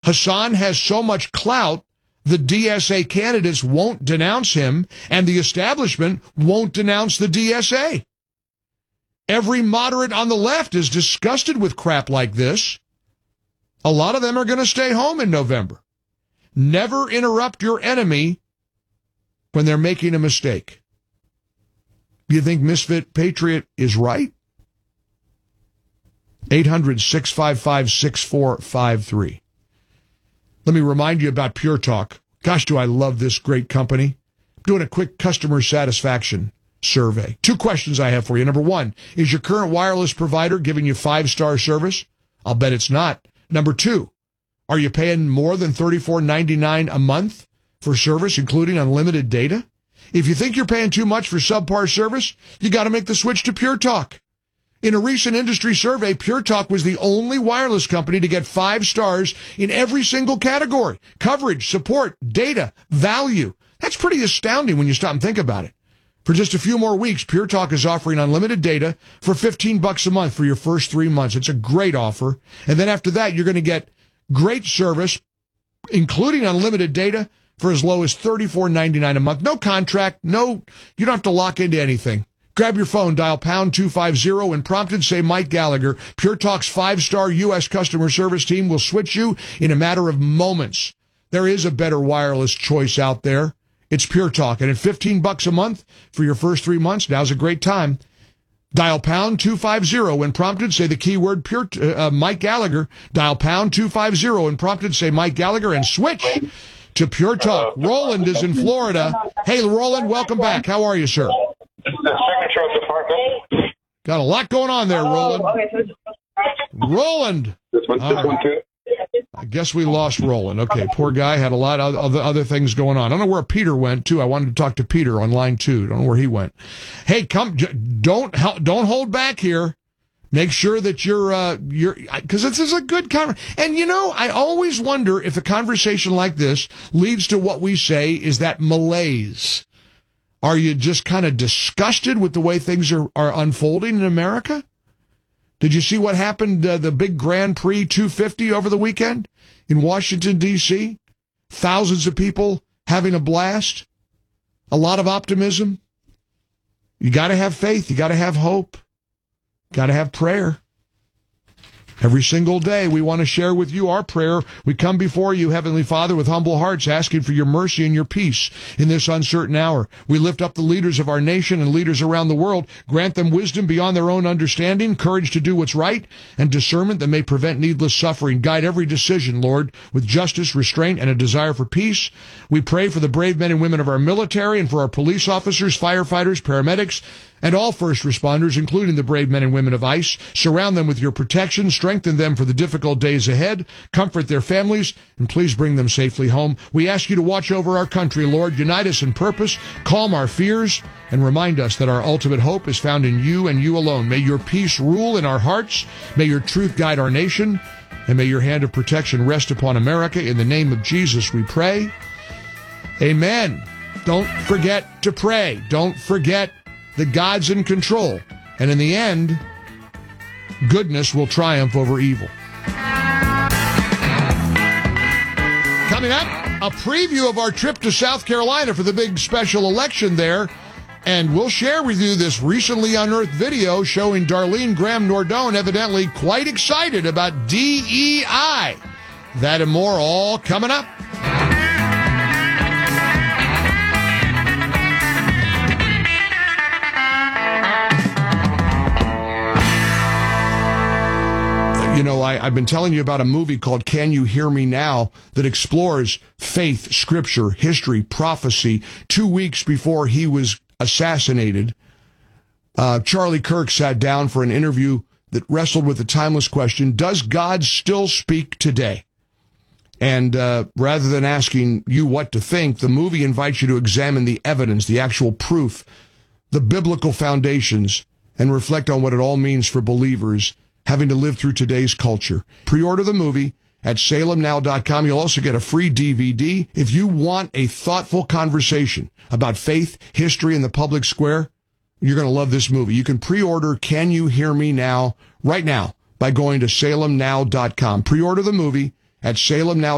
Hassan has so much clout, the DSA candidates won't denounce him, and the establishment won't denounce the DSA. Every moderate on the left is disgusted with crap like this. A lot of them are going to stay home in November. Never interrupt your enemy when they're making a mistake. Do you think Misfit Patriot is right? 800-655-6453. Let me remind you about Pure Talk. Gosh, do I love this great company. I'm doing a quick customer satisfaction survey. 2 questions I have for you. Number 1, is your current wireless provider giving you 5-star service? I'll bet it's not. Number 2, are you paying more than $34.99 a month for service, including unlimited data? If you think you're paying too much for subpar service, you got to make the switch to Pure Talk. In a recent industry survey, Pure Talk was the only wireless company to get 5 stars in every single category: coverage, support, data, value. That's pretty astounding when you stop and think about it. For just a few more weeks, Pure Talk is offering unlimited data for $15 a month for your first 3 months. It's a great offer. And then after that, you're going to get great service, including unlimited data, for as low as $34.99 a month. No contract, you don't have to lock into anything. Grab your phone, dial pound 250, and prompted say Mike Gallagher. Pure Talk's 5-star U.S. customer service team will switch you in a matter of moments. There is a better wireless choice out there. It's Pure Talk, and at $15 a month for your first 3 months, now's a great time. Dial pound 250 when prompted, say the keyword Mike Gallagher. Dial pound 250 and prompted, say Mike Gallagher, and switch to Pure Talk. Roland is in Florida. Hey, Roland, welcome back. How are you, sir? The signature department. Got a lot going on there, Roland. Roland. This one too. I guess we lost Roland. Okay, poor guy had a lot of other things going on. I don't know where Peter went too. I wanted to talk to Peter on line 2. Don't know where he went. Hey, don't hold back here. Make sure that you're because this is a good conversation. And I always wonder if a conversation like this leads to what we say is that malaise. Are you just kind of disgusted with the way things are unfolding in America? Did you see what happened, the big Grand Prix 250 over the weekend in Washington, D.C.? Thousands of people having a blast. A lot of optimism. You got to have faith. You got to have hope. Got to have prayer. Every single day, we want to share with you our prayer. We come before you, Heavenly Father, with humble hearts, asking for your mercy and your peace in this uncertain hour. We lift up the leaders of our nation and leaders around the world. Grant them wisdom beyond their own understanding, courage to do what's right, and discernment that may prevent needless suffering. Guide every decision, Lord, with justice, restraint, and a desire for peace. We pray for the brave men and women of our military and for our police officers, firefighters, paramedics, and all first responders, including the brave men and women of ICE. Surround them with your protection, strengthen them for the difficult days ahead, comfort their families, and please bring them safely home. We ask you to watch over our country, Lord. Unite us in purpose, calm our fears, and remind us that our ultimate hope is found in you and you alone. May your peace rule in our hearts, may your truth guide our nation, and may your hand of protection rest upon America. In the name of Jesus we pray. Amen. Don't forget to pray. Don't forget that God's in control. And in the end, goodness will triumph over evil. Coming up, a preview of our trip to South Carolina for the big special election there. And we'll share with you this recently unearthed video showing Darlene Graham Nordone evidently quite excited about DEI. That and more all coming up. I've been telling you about a movie called Can You Hear Me Now that explores faith, scripture, history, prophecy. 2 weeks before he was assassinated, Charlie Kirk sat down for an interview that wrestled with the timeless question, does God still speak today? And rather than asking you what to think, the movie invites you to examine the evidence, the actual proof, the biblical foundations, and reflect on what it all means for believers having to live through today's culture. Pre-order the movie at salemnow.com. You'll also get a free DVD. If you want a thoughtful conversation about faith, history, and the public square, you're going to love this movie. You can pre-order Can You Hear Me Now right now by going to salemnow.com. Pre-order the movie at salemnow.com.